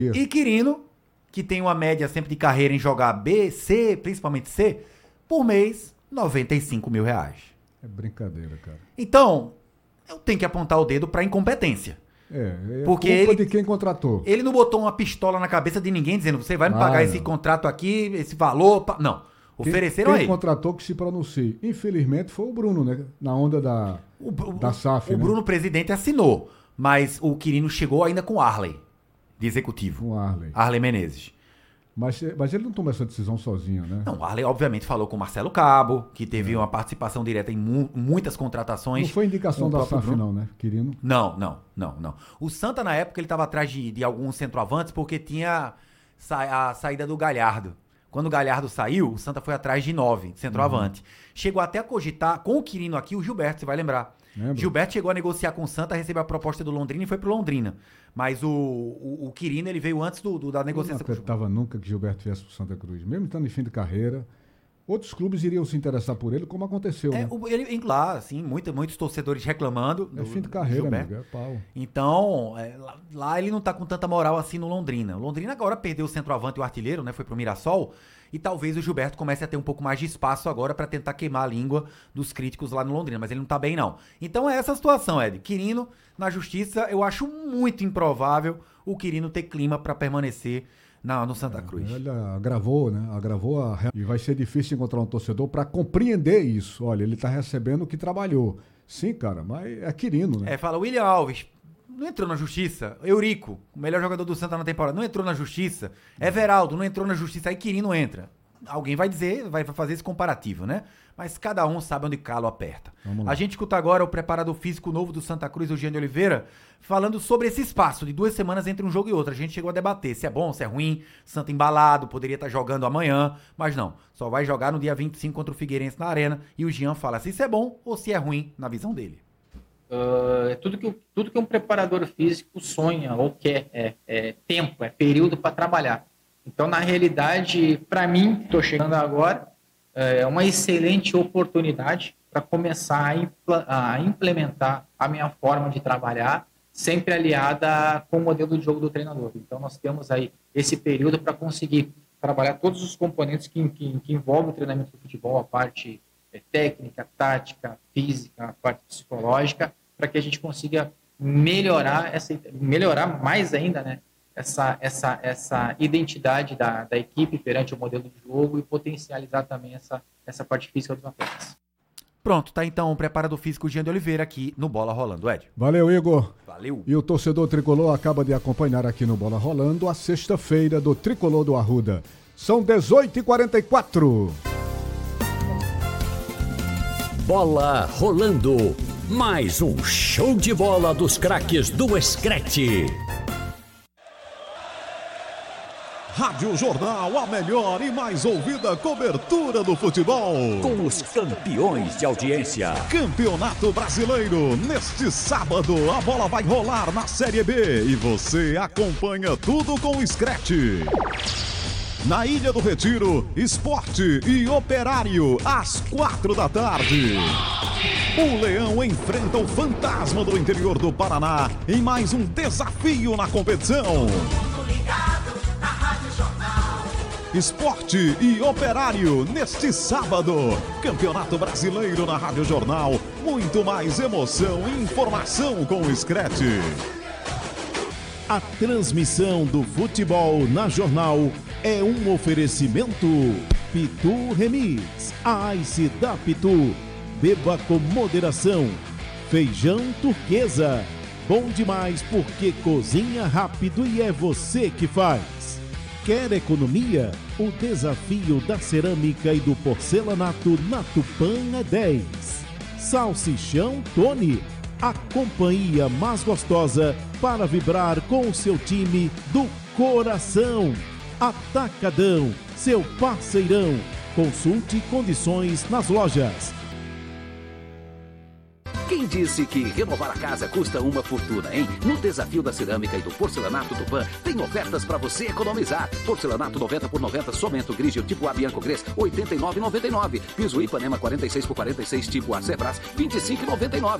Isso. E Quirino, que tem uma média sempre de carreira em jogar B, C, principalmente C, por mês, R$95 mil. É brincadeira, cara. Então, eu tenho que apontar o dedo pra incompetência. Porque culpa de quem contratou. Ele não botou uma pistola na cabeça de ninguém dizendo, você vai me pagar esse contrato aqui, esse valor. Não. Ofereceram quem contratou que se pronuncie. Infelizmente foi o Bruno, né? Na onda da SAF. O Bruno, presidente, assinou. Mas o Quirino chegou ainda com o Arley, de executivo. Com o Arley Menezes. Mas ele não tomou essa decisão sozinho, né? Não, o Arley obviamente falou com o Marcelo Cabo, que teve uma participação direta em muitas contratações. Não foi indicação da SAF não, né, Quirino? Não. O Santa, na época, ele estava atrás de alguns centroavantes porque tinha a saída do Galhardo. Quando o Galhardo saiu, o Santa foi atrás de 9 centroavante. Chegou até a cogitar, com o Quirino aqui, o Gilberto, você vai lembrar. Lembro. Gilberto chegou a negociar com o Santa, recebeu a proposta do Londrina e foi pro Londrina. Mas o Quirino, ele veio antes da negociação. Eu não acreditava nunca que Gilberto viesse pro Santa Cruz. Mesmo estando em fim de carreira, outros clubes iriam se interessar por ele, como aconteceu, né? Lá, assim, muitos torcedores reclamando. É fim de carreira, amigo, é pau. Então, lá ele não tá com tanta moral assim no Londrina. O Londrina agora perdeu o centroavante e o artilheiro, né? Foi pro Mirassol. E talvez o Gilberto comece a ter um pouco mais de espaço agora para tentar queimar a língua dos críticos lá no Londrina. Mas ele não tá bem, não. Então é essa a situação, Ed. Quirino, na justiça, eu acho muito improvável o Quirino ter clima para permanecer no Santa Cruz. Ele agravou, né? E vai ser difícil encontrar um torcedor para compreender isso. Olha, ele tá recebendo o que trabalhou. Sim, cara, mas é Quirino, né? Fala, William Alves não entrou na justiça. Eurico, o melhor jogador do Santa na temporada, não entrou na justiça. Everaldo não entrou na justiça. Aí Quirino entra. Alguém vai dizer, vai fazer esse comparativo, né? Mas cada um sabe onde calo aperta. A gente escuta agora o preparador físico novo do Santa Cruz, o Jean de Oliveira, falando sobre esse espaço de 2 semanas entre um jogo e outro. A gente chegou a debater se é bom, se é ruim. Santa embalado, poderia estar jogando amanhã, mas não. Só vai jogar no dia 25 contra o Figueirense na Arena. E o Jean fala se isso é bom ou se é ruim na visão dele. Tudo que um preparador físico sonha ou quer é tempo, é período para trabalhar. Então, na realidade, para mim, estou chegando agora, é uma excelente oportunidade para começar a implementar a minha forma de trabalhar, sempre aliada com o modelo de jogo do treinador. Então, nós temos aí esse período para conseguir trabalhar todos os componentes que envolvem o treinamento do futebol, a parte técnica, tática, física, a parte psicológica, para que a gente consiga melhorar mais ainda, né, essa identidade da equipe perante o modelo de jogo e potencializar também essa parte física dos atletas. Pronto, tá então o preparador físico Jean de Oliveira aqui no Bola Rolando, Ed. Valeu, Igor. Valeu. E o torcedor tricolor acaba de acompanhar aqui no Bola Rolando a sexta-feira do Tricolor do Arruda. São 18h44. Bola Rolando. Mais um show de bola dos craques do Screte. Rádio Jornal, a melhor e mais ouvida cobertura do futebol. Com os campeões de audiência. Campeonato Brasileiro. Neste sábado, a bola vai rolar na Série B. E você acompanha tudo com o Screte. Na Ilha do Retiro, Sport e Operário, às 4h. O Leão enfrenta o Fantasma do interior do Paraná em mais um desafio na competição. Sport e Operário neste sábado. Campeonato Brasileiro na Rádio Jornal. Muito mais emoção e informação com o Screte. A transmissão do futebol na Jornal é um oferecimento Pitu Remix, a Ice da Pitu. Beba com moderação. Feijão Turquesa. Bom demais porque cozinha rápido e é você que faz. Quer economia? O desafio da cerâmica e do porcelanato na Tupã é 10. Salsichão Tony, a companhia mais gostosa para vibrar com o seu time do coração. Atacadão, seu parceirão. Consulte condições nas lojas. Quem disse que renovar a casa custa uma fortuna, hein? No desafio da cerâmica e do porcelanato Tupã, tem ofertas para você economizar. Porcelanato 90 por 90, somente Grigio tipo A Bianco Gres, R$ 89,99. Piso Ipanema 46 por 46, tipo A Sebras, R$ 25,99.